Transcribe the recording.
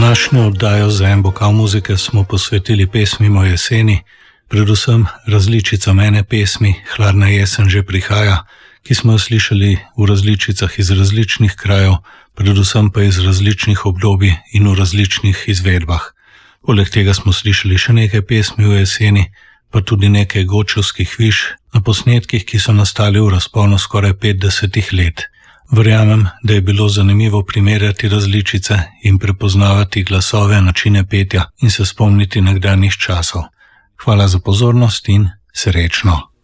Današnjo oddajo za en bokal muzike smo posvetili pesmim o jeseni, predvsem različicam ene pesmi Hladna jesen že prihaja, ki smo jo slišali v različicah iz različnih krajev, predvsem pa iz različnih obdobij in v različnih izvedbah. Poleg tega smo slišali še nekaj pesmi o jeseni, pa tudi nekaj gočevskih viš na posnetkih, ki so nastali v razponu skoraj 50 let. Verjamem, da je bilo zanimivo primerjati različice in prepoznavati glasove, načine petja in se spomniti nekdanjih časov. Hvala za pozornost in srečno!